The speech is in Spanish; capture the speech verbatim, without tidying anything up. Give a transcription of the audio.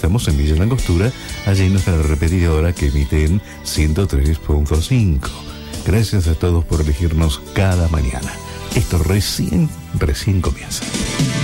estamos en Villa Langostura, allí en nuestra repetidora que emite en ciento tres punto cinco. Gracias a todos por elegirnos cada mañana. Esto recién, recién comienza.